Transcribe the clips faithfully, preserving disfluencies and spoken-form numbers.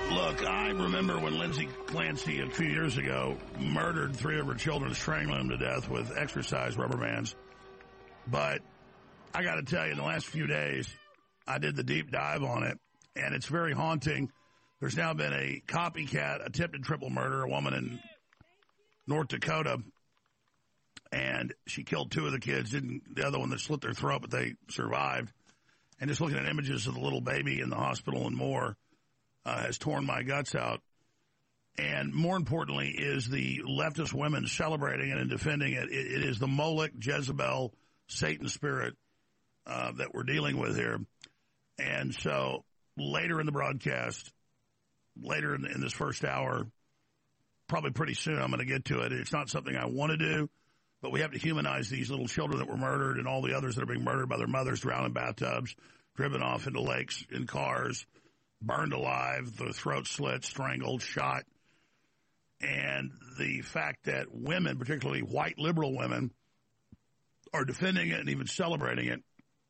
Look, I remember when Lindsay Clancy a few years ago murdered three of her children, strangling them to death with exercise rubber bands. But I got to tell you, in the last few days, I did the deep dive on it, and it's very haunting. There's now been a copycat, attempted triple murder, a woman in North Dakota, and she killed two of the kids, didn't the other one that slit their throat, but they survived. And just looking at images of the little baby in the hospital and more uh, has torn my guts out. And more importantly is the leftist women celebrating it and defending it. It, it is the Moloch, Jezebel, Satan spirit uh, that we're dealing with here. And so later in the broadcast, later in, in this first hour, probably pretty soon I'm going to get to it. It's not something I want to do, but we have to humanize these little children that were murdered and all the others that are being murdered by their mothers, drowned in bathtubs, driven off into lakes in cars, burned alive, their throats slit, strangled, shot. And the fact that women, particularly white liberal women, are defending it and even celebrating it,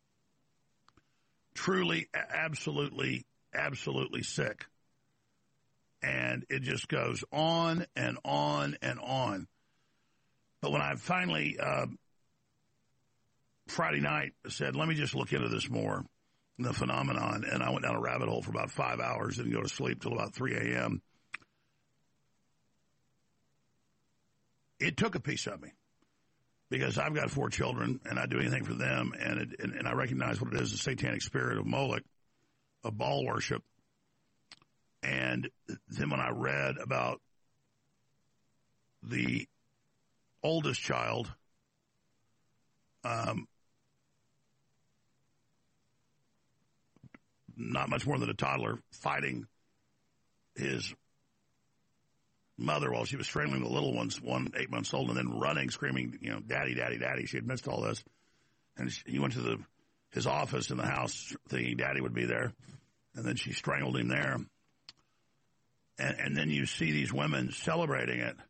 truly, absolutely, absolutely sick. And it just goes on and on and on. But when I finally, uh, Friday night, said, let me just look into this more, the phenomenon, and I went down a rabbit hole for about five hours, didn't go to sleep till about three a.m., it took a piece of me. Because I've got four children, and I do anything for them, and, it, and and I recognize what it is, the satanic spirit of Moloch, of Baal worship. And then when I read about the oldest child, um, not much more than a toddler, fighting his mother while she was strangling the little ones, one eight months old, and then running, screaming, you know, daddy, daddy, daddy. She had missed all this. And she, he went to the his office in the house thinking daddy would be there. And then she strangled him there. And, and then you see these women celebrating it.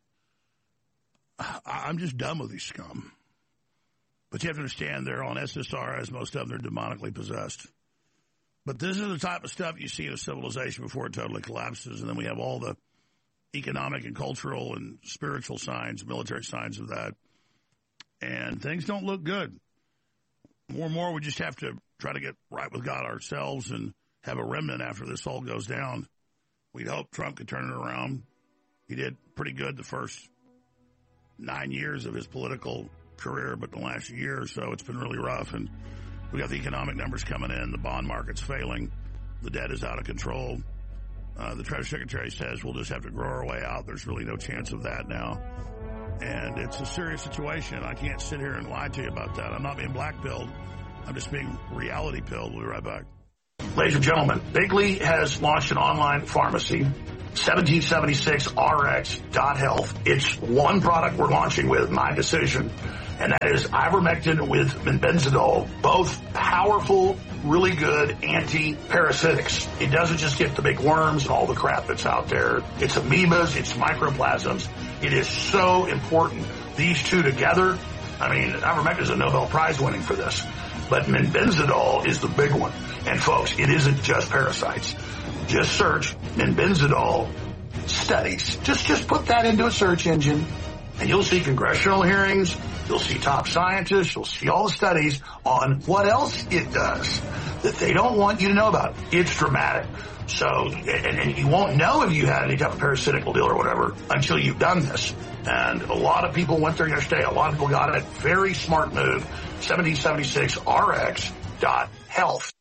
I, I'm just done with these scum. But you have to understand they're on S S R Is. Most of them are demonically possessed. But this is the type of stuff you see in a civilization before it totally collapses. And then we have all the economic and cultural and spiritual signs, military signs of that. And things don't look good. More and more, we just have to try to get right with God ourselves and have a remnant after this all goes down. We'd hope Trump could turn it around. He did pretty good the first nine years of his political career, but the last year or so, it's been really rough. And we got the economic numbers coming in. The bond market's failing. The debt is out of control. Uh, the Treasury Secretary says we'll just have to grow our way out. There's really no chance of that now. And it's a serious situation. I can't sit here and lie to you about that. I'm not being black-pilled. I'm just being reality-pilled. We'll be right back. Ladies and gentlemen, Bigley has launched an online pharmacy, seventeen seventy-six R X dot health. It's one product we're launching with, my decision, and that is ivermectin with benzidol, both powerful, really good anti-parasitics. It doesn't just get the big worms and all the crap that's out there. It's amoebas, it's microplasms. It is so important. These two together, I mean, ivermectin is a Nobel Prize winning for this. But benzidol is the big one. And folks, it isn't just parasites. Just search benzidol studies. Just, just put that into a search engine and you'll see congressional hearings. You'll see top scientists. You'll see all the studies on what else it does that they don't want you to know about. It's dramatic. So, and, and you won't know if you had any type of parasitical deal or whatever until you've done this. And a lot of people went there yesterday. A lot of people got it. Very smart move. seventeen seventy-six R X dot health.